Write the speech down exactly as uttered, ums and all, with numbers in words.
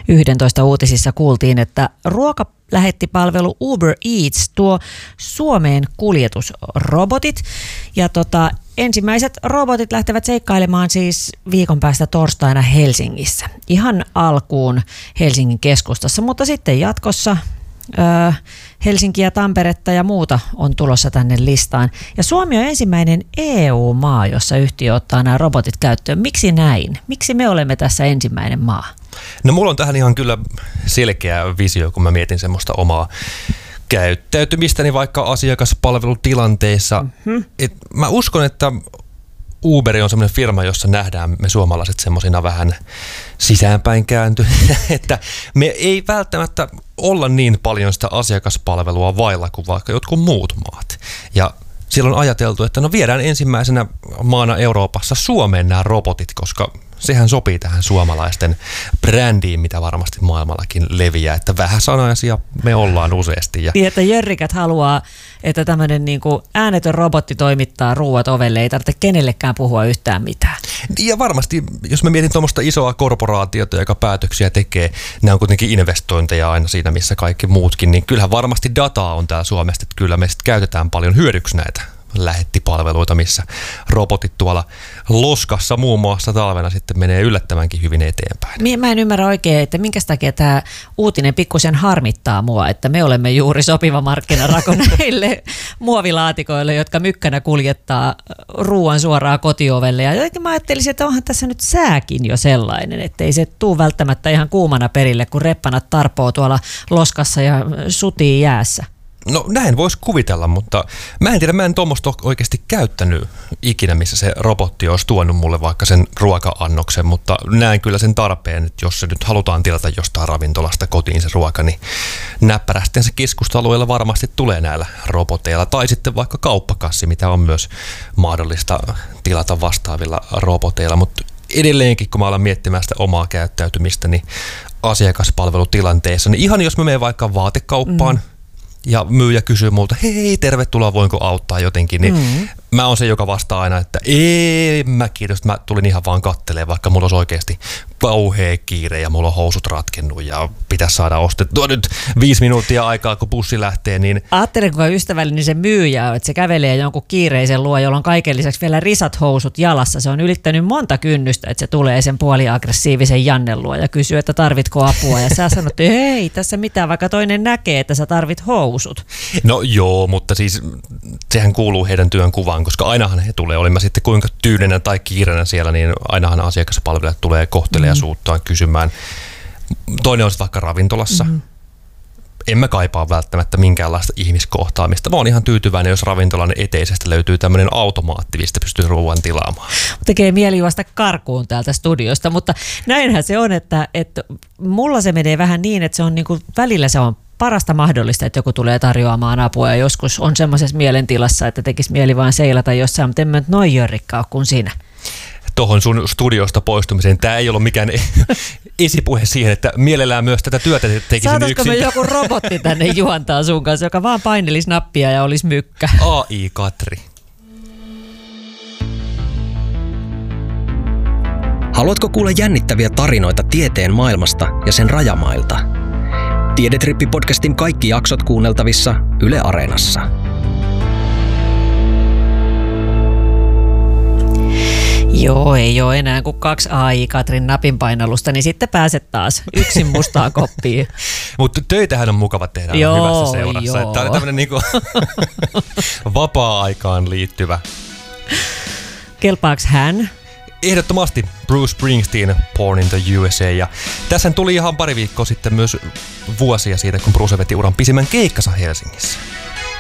yksitoista uutisissa kuultiin, että ruokalähettipalvelu Uber Eats tuo Suomeen kuljetusrobotit. Ja tota, ensimmäiset robotit lähtevät seikkailemaan siis viikon päästä torstaina Helsingissä. Ihan alkuun Helsingin keskustassa, mutta sitten jatkossa Öö, Helsinkiä, Tamperetta ja muuta on tulossa tänne listaan. Ja Suomi on ensimmäinen E U-maa, jossa yhtiö ottaa nämä robotit käyttöön. Miksi näin? Miksi me olemme tässä ensimmäinen maa? No mulla on tähän ihan kyllä selkeä visio, kun mä mietin semmoista omaa käyttäytymistäni vaikka asiakaspalvelutilanteissa. Mm-hmm. Et mä uskon, että Uber on semmoinen firma, jossa nähdään me suomalaiset semmoisina vähän sisäänpäin kääntyneitä, että me ei välttämättä olla niin paljon sitä asiakaspalvelua vailla kuin vaikka jotkut muut maat. Ja silloin on ajateltu, että no viedään ensimmäisenä maana Euroopassa Suomeen nämä robotit, koska sehän sopii tähän suomalaisten brändiin, mitä varmasti maailmallakin leviää, että vähäsanaisia me ollaan useasti. Ja niin, että jörrikät haluaa, että tämmöinen niin kuin äänetön robotti toimittaa ruuat ovelle, ei tarvitse kenellekään puhua yhtään mitään. Ja varmasti, jos mä mietin tuommoista isoa korporaatiota, joka päätöksiä tekee, nämä on kuitenkin investointeja aina siinä, missä kaikki muutkin, niin kyllähän varmasti dataa on täällä Suomesta, että kyllä me sitten käytetään paljon hyödyksi näitä lähettipalveluita, missä robotit tuolla loskassa muun muassa talvena sitten menee yllättävänkin hyvin eteenpäin. Mä en ymmärrä oikein, että minkä takia tämä uutinen pikkusen harmittaa mua, että me olemme juuri sopiva markkinarako näille muovilaatikoille, jotka mykkänä kuljettaa ruoan suoraan kotiovelle. Ja jotenkin mä ajattelisin, että onhan tässä nyt sääkin jo sellainen, että ei se tule välttämättä ihan kuumana perille, kun reppanat tarpoo tuolla loskassa ja sutii jäässä. No näin voisi kuvitella, mutta mä en tiedä, mä en tuommoista oikeasti käyttänyt ikinä, missä se robotti olisi tuonut mulle vaikka sen ruoka-annoksen, mutta näen kyllä sen tarpeen, että jos se nyt halutaan tilata jostain ravintolasta kotiin se ruoka, niin näppärästi se keskustalueella varmasti tulee näillä roboteilla. Tai sitten vaikka kauppakassi, mitä on myös mahdollista tilata vastaavilla roboteilla, mutta edelleenkin, kun mä alan miettimään sitä omaa käyttäytymistä, niin asiakaspalvelutilanteessa, niin ihan jos mä menen vaikka vaatekauppaan, mm. ja myyjä kysyy multa, hei, tervetuloa, voinko auttaa jotenkin, niin mm. mä oon se, joka vastaa aina, että ei, mä kiitos, mä tulin ihan vaan kattelemaan, vaikka mulla olisi oikeasti kauhea kiire ja mulla on housut ratkennut ja pitäisi saada ostettua nyt viisi minuuttia aikaa, kun bussi lähtee. Niin ajattelen, kuinka ystävällinen se myyjä on, että se kävelee jonkun kiireisen luo, jolla on kaiken lisäksi vielä risat housut jalassa. Se on ylittänyt monta kynnystä, että se tulee sen puoliaggressiivisen Jannen luo ja kysyy, että tarvitko apua. Ja sä sanot, että ei tässä mitään, vaikka toinen näkee, että sä tarvit housut. No joo, mutta siis sehän kuuluu heidän työn kuvaan, koska ainahan he tulee, olin mä sitten kuinka tyynenä tai kiireänä siellä, niin ainahan asiakaspalvelijat tulee kohtelemaan ja suuttaan kysymään. Toinen on vaikka ravintolassa. Mm-hmm. En mä kaipaa välttämättä minkäänlaista ihmiskohtaamista. Mä oon ihan tyytyväinen, jos ravintolan eteisestä löytyy tämmöinen automaatti, mistä pystyy ruoan tilaamaan. Tekee mieli juosta karkuun täältä studiosta, mutta näinhän se on, että, että mulla se menee vähän niin, että se on niin kuin, välillä se on parasta mahdollista, että joku tulee tarjoamaan apua ja joskus on semmoisessa mielentilassa, että tekisi mieli vaan seilata jossain, mutta en mä nyt noin jörrikkaa kuin sinä. Tuohon sun studiosta poistumiseen. Tämä ei ollut mikään esipuhe siihen, että mielellään myös tätä työtä tekisin yksin. Saataisiko me joku robotti tänne juontaa sun kanssa, joka vaan painelisi nappia ja olisi mykkä? A I-Katri. Haluatko kuulla jännittäviä tarinoita tieteen maailmasta ja sen rajamailta? Tiedetrippi-podcastin kaikki jaksot kuunneltavissa Yle Areenassa. Joo, ei ole enää kuin kaksi A I-Katrin napinpainallusta, niin sitten pääset taas yksin mustaan koppiin. Mutta töitähän on mukava tehdä joo, hyvässä seurassa. Tämä on tämmöinen niinku vapaa-aikaan liittyvä. Kelpaaks hän? Ehdottomasti Bruce Springsteen, Born in the U S A. Ja tässä tuli ihan pari viikkoa sitten myös vuosia siitä, kun Bruce veti uran pisimmän keikkansa Helsingissä.